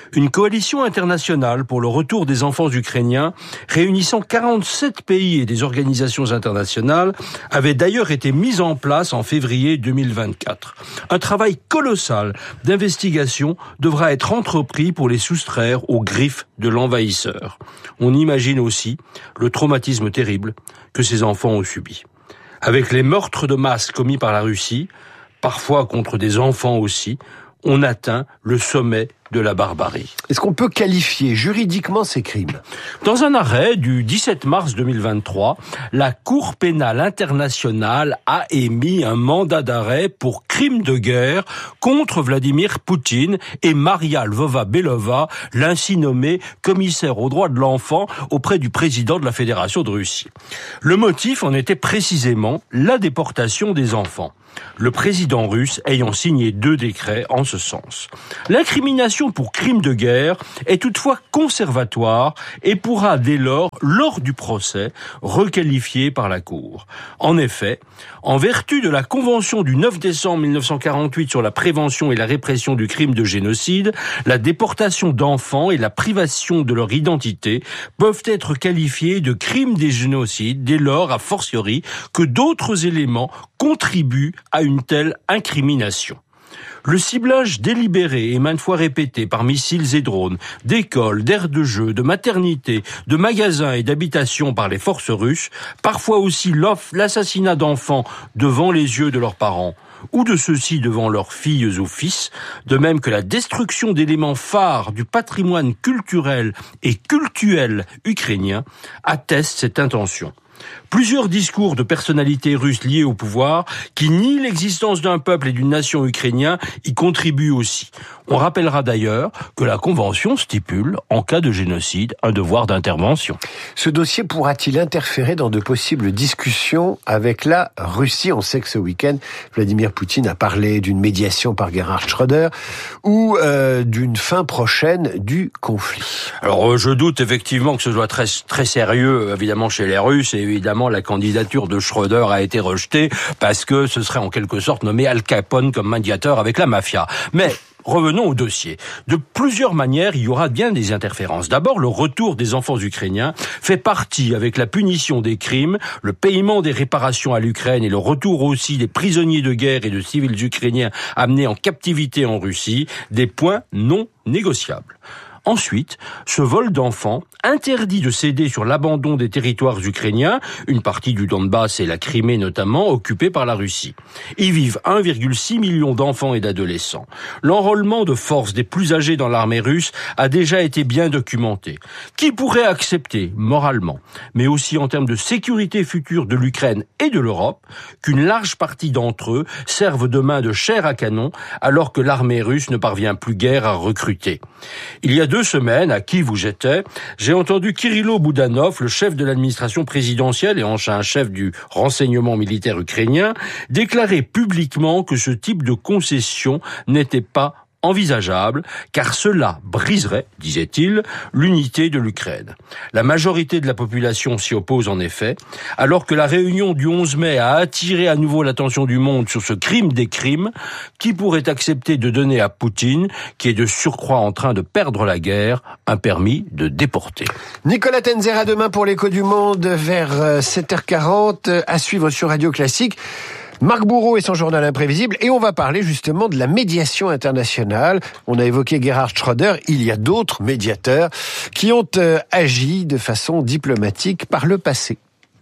Une coalition internationale pour le retour des enfants ukrainiens, réunissant quarante-sept pays et des organisations internationales, avait d'ailleurs été mise en place en février deux mille vingt-quatre. Un travail colossal d'investigation devra être entrepris pour les soustraire aux griffes de l'envahisseur. On imagine aussi le traumatisme terrible que ces enfants ont subi. Avec les meurtres de masse commis par la Russie, parfois contre des enfants aussi, on atteint le sommet de la barbarie. Est-ce qu'on peut qualifier juridiquement ces crimes ? Dans un arrêt du dix-sept mars deux mille vingt-trois, la Cour pénale internationale a émis un mandat d'arrêt pour crime de guerre contre Vladimir Poutine et Maria Lvova-Belova, l'ainsi nommée commissaire aux droits de l'enfant auprès du président de la Fédération de Russie. Le motif en était précisément la déportation des enfants, le président russe ayant signé deux décrets en ce sens. L'incrimination pour crime de guerre est toutefois conservatoire et pourra dès lors, lors du procès, requalifier par la Cour. En effet, en vertu de la Convention du neuf décembre mille neuf cent quarante-huit sur la prévention et la répression du crime de génocide, la déportation d'enfants et la privation de leur identité peuvent être qualifiés de crimes des génocides dès lors, a fortiori, que d'autres éléments contribuent à une telle incrimination. Le ciblage délibéré et maintes fois répété par missiles et drones d'écoles, d'aires de jeu, de maternités, de magasins et d'habitations par les forces russes, parfois aussi l'assassinat d'enfants devant les yeux de leurs parents, ou de ceux-ci devant leurs filles ou fils, de même que la destruction d'éléments phares du patrimoine culturel et cultuel ukrainien, attestent cette intention. Plusieurs discours de personnalités russes liées au pouvoir, qui nient l'existence d'un peuple et d'une nation ukrainien, y contribuent aussi. On rappellera d'ailleurs que la Convention stipule, en cas de génocide, un devoir d'intervention. Ce dossier pourra-t-il interférer dans de possibles discussions avec la Russie ? On sait que ce week-end, Vladimir Poutine a parlé d'une médiation par Gerhard Schröder ou euh, d'une fin prochaine du conflit. Alors, je doute effectivement que ce soit très, très sérieux, évidemment, chez les Russes, et évidemment, la candidature de Schröder a été rejetée parce que ce serait en quelque sorte nommé Al Capone comme médiateur avec la mafia. Mais revenons au dossier. De plusieurs manières, il y aura bien des interférences. D'abord, le retour des enfants ukrainiens fait partie, avec la punition des crimes, le paiement des réparations à l'Ukraine et le retour aussi des prisonniers de guerre et de civils ukrainiens amenés en captivité en Russie, des points non négociables. Ensuite, ce vol d'enfants interdit de céder sur l'abandon des territoires ukrainiens, une partie du Donbass et la Crimée notamment, occupée par la Russie. Y vivent un virgule six million d'enfants et d'adolescents. L'enrôlement de force des plus âgés dans l'armée russe a déjà été bien documenté. Qui pourrait accepter, moralement, mais aussi en termes de sécurité future de l'Ukraine et de l'Europe, qu'une large partie d'entre eux servent demain de chair à canon, alors que l'armée russe ne parvient plus guère à recruter? Il y a deux semaines, à Kiev où j'étais, j'ai entendu Kirilo Boudanov, le chef de l'administration présidentielle et ancien chef du renseignement militaire ukrainien, déclarer publiquement que ce type de concession n'était pas envisageable, car cela briserait, disait-il, l'unité de l'Ukraine. La majorité de la population s'y oppose en effet, alors que la réunion du onze mai a attiré à nouveau l'attention du monde sur ce crime des crimes. Qui pourrait accepter de donner à Poutine, qui est de surcroît en train de perdre la guerre, un permis de déporter? Nicolas Tenzer, à demain pour l'Écho du Monde vers sept heures quarante, à suivre sur Radio Classique. Marc Bourreau et son journal imprévisible, et on va parler justement de la médiation internationale. On a évoqué Gerhard Schröder, il y a d'autres médiateurs qui ont euh, agi de façon diplomatique par le passé.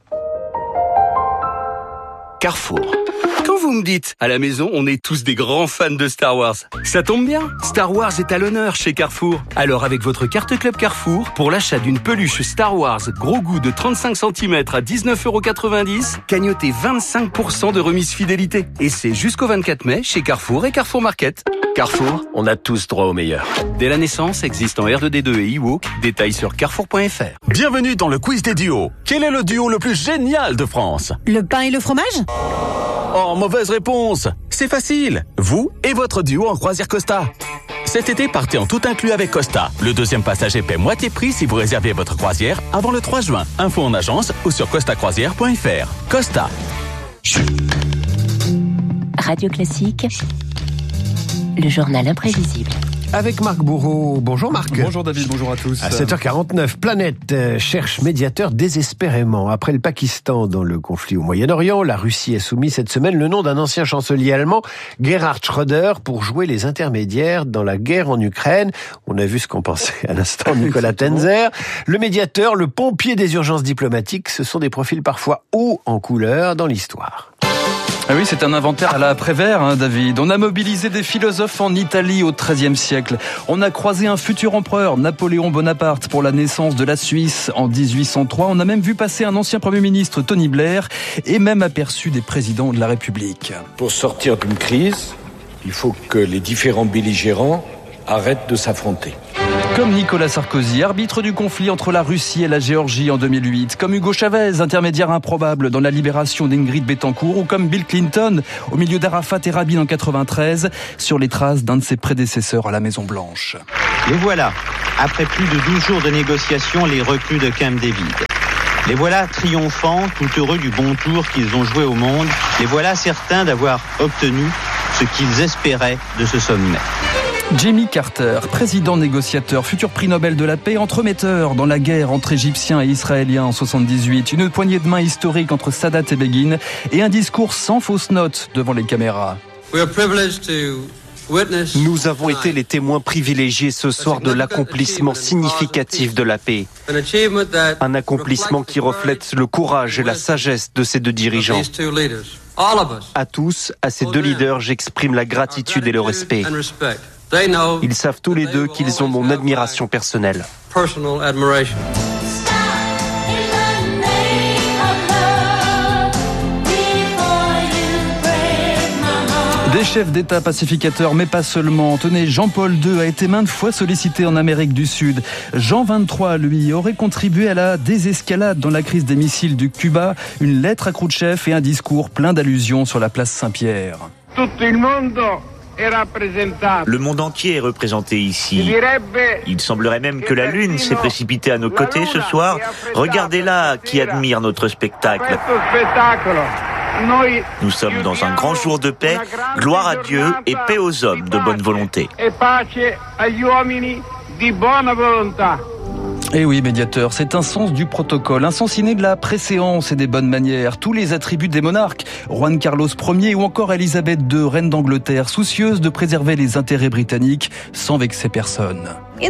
Carrefour. Quand vous me dites, à la maison, on est tous des grands fans de Star Wars, ça tombe bien, Star Wars est à l'honneur chez Carrefour. Alors avec votre carte Club Carrefour, pour l'achat d'une peluche Star Wars gros goût de trente-cinq centimètres à dix-neuf euros quatre-vingt-dix, cagnotez vingt-cinq pour cent de remise fidélité. Et c'est jusqu'au vingt-quatre mai chez Carrefour et Carrefour Market. Carrefour, on a tous droit au meilleur. Dès la naissance, existe en R deux D deux et e-walk, détails sur carrefour point f r. Bienvenue dans le quiz des duos. Quel est le duo le plus génial de France? Le pain et le fromage? Oh, mauvaise réponse. C'est facile. Vous et votre duo en croisière Costa. Cet été, partez en tout inclus avec Costa. Le deuxième passager paie moitié prix si vous réservez votre croisière avant le trois juin. Info en agence ou sur costa croisière point f r. Costa. Radio Classique, le journal imprévisible. Avec Marc Bourreau. Bonjour Marc. Bonjour David, bonjour à tous. À sept heures quarante-neuf, Planète cherche médiateur désespérément. Après le Pakistan dans le conflit au Moyen-Orient, la Russie a soumis cette semaine le nom d'un ancien chancelier allemand, Gerhard Schröder, pour jouer les intermédiaires dans la guerre en Ukraine. On a vu ce qu'en pensait à l'instant Nicolas Tenzer. Le médiateur, le pompier des urgences diplomatiques, ce sont des profils parfois hauts en couleur dans l'histoire. Ah oui, c'est un inventaire à la Prévert, hein, David. On a mobilisé des philosophes en Italie au treizième siècle. On a croisé un futur empereur, Napoléon Bonaparte, pour la naissance de la Suisse en dix-huit cent trois. On a même vu passer un ancien Premier ministre, Tony Blair, et même aperçu des présidents de la République. Pour sortir d'une crise, il faut que les différents belligérants arrêtent de s'affronter. Comme Nicolas Sarkozy, arbitre du conflit entre la Russie et la Géorgie en deux mille huit. Comme Hugo Chavez, intermédiaire improbable dans la libération d'Ingrid Betancourt. Ou comme Bill Clinton, au milieu d'Arafat et Rabin en quatre-vingt-treize, sur les traces d'un de ses prédécesseurs à la Maison-Blanche. Les voilà, après plus de douze jours de négociations, les recrues de Camp David. Les voilà triomphants, tout heureux du bon tour qu'ils ont joué au monde. Les voilà certains d'avoir obtenu ce qu'ils espéraient de ce sommet. Jimmy Carter, président négociateur, futur prix Nobel de la paix, entremetteur dans la guerre entre Égyptiens et Israéliens en soixante-dix-huit, une poignée de main historique entre Sadat et Begin et un discours sans fausse note devant les caméras. Nous avons été les témoins privilégiés ce soir de l'accomplissement significatif de la paix. Un accomplissement qui reflète le courage et la sagesse de ces deux dirigeants. À tous, à ces deux leaders, j'exprime la gratitude et le respect. Ils savent tous les deux qu'ils ont mon admiration personnelle. Des chefs d'État pacificateurs, mais pas seulement. Tenez, Jean-Paul deux a été maintes fois sollicité en Amérique du Sud. Jean vingt-trois, lui, aurait contribué à la désescalade dans la crise des missiles du Cuba, une lettre à Khrouchtchev et un discours plein d'allusions sur la place Saint-Pierre. Le monde entier est représenté ici. Il semblerait même que la Lune s'est précipitée à nos côtés ce soir. Regardez-la qui admire notre spectacle. Nous sommes dans un grand jour de paix. Gloire à Dieu et paix aux hommes de bonne volonté. Eh oui, médiateur, c'est un sens du protocole, un sens inné de la préséance et des bonnes manières, tous les attributs des monarques, Juan Carlos Ier ou encore Elisabeth deux, reine d'Angleterre, soucieuse de préserver les intérêts britanniques sans vexer personne.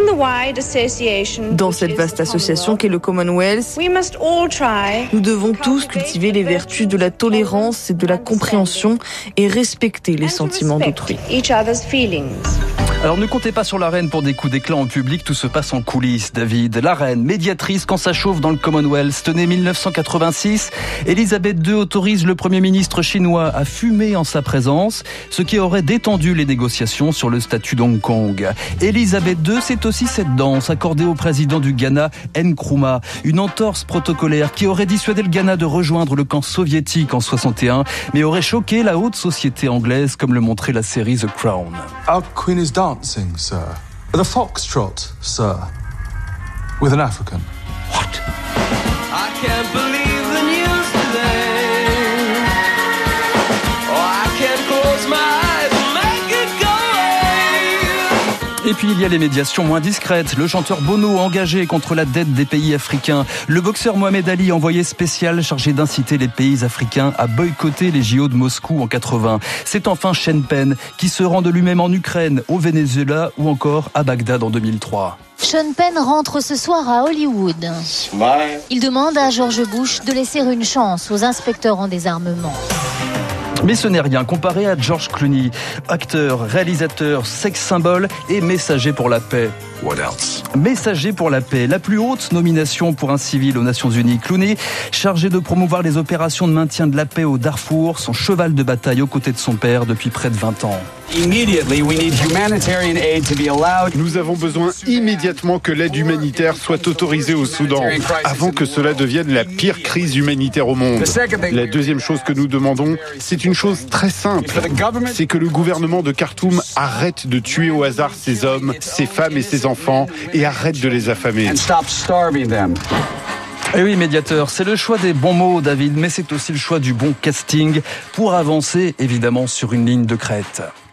Dans cette vaste association qu'est le Commonwealth, nous devons tous cultiver les vertus de la tolérance et de la compréhension et respecter les sentiments d'autrui. Alors ne comptez pas sur la reine pour des coups d'éclat en public, tout se passe en coulisses, David. La reine, médiatrice quand ça chauffe dans le Commonwealth, tenez mille neuf cent quatre-vingt-six, Elisabeth deux autorise le Premier ministre chinois à fumer en sa présence, ce qui aurait détendu les négociations sur le statut d'Hong Kong. Elisabeth deux, c'est aussi cette danse accordée au président du Ghana, Nkrumah, une entorse protocolaire qui aurait dissuadé le Ghana de rejoindre le camp soviétique en soixante et un, mais aurait choqué la haute société anglaise, comme le montrait la série The Crown. Our queen is dancing, sir. With a foxtrot, sir. With an African. What? I can't believe the news today. Oh, I can't close my eyes and make it go away. Et puis il y a les médiations moins discrètes. Le chanteur Bono engagé contre la dette des pays africains. Le boxeur Mohamed Ali envoyé spécial chargé d'inciter les pays africains à boycotter les J O de Moscou en quatre-vingts. C'est enfin Sean Penn qui se rend de lui-même en Ukraine, au Venezuela ou encore à Bagdad en deux mille trois. Sean Penn rentre ce soir à Hollywood. Il demande à George Bush de laisser une chance aux inspecteurs en désarmement. Mais ce n'est rien comparé à George Clooney, acteur, réalisateur, sex symbole et messager pour la paix. What else? Messager pour la paix, la plus haute nomination pour un civil aux Nations Unies. Clooney, chargé de promouvoir les opérations de maintien de la paix au Darfour, son cheval de bataille aux côtés de son père depuis près de vingt ans. Nous avons besoin immédiatement que l'aide humanitaire soit autorisée au Soudan, avant que cela devienne la pire crise humanitaire au monde. La deuxième chose que nous demandons, c'est une chose très simple. C'est que le gouvernement de Khartoum arrête de tuer au hasard ces hommes, ces femmes et ces enfants et arrête de les affamer. Et oui, médiateur, c'est le choix des bons mots, David, mais c'est aussi le choix du bon casting pour avancer, évidemment, sur une ligne de crête.